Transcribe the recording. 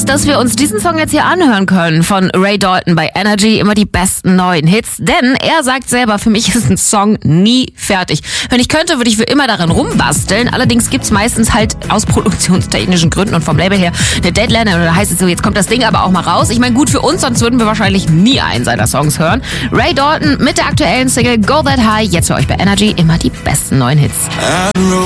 ist, dass wir uns diesen Song jetzt hier anhören können von Ray Dalton bei Energy, immer die besten neuen Hits, denn er sagt selber, für mich ist ein Song nie fertig. Wenn ich könnte, würde ich für immer daran rumbasteln, allerdings gibt's meistens halt aus produktionstechnischen Gründen und vom Label her eine Deadline, oder da heißt es so, jetzt kommt das Ding aber auch mal raus. Ich meine, gut für uns, sonst würden wir wahrscheinlich nie einen seiner Songs hören. Ray Dalton mit der aktuellen Single Go That High, jetzt für euch bei Energy, immer die besten neuen Hits.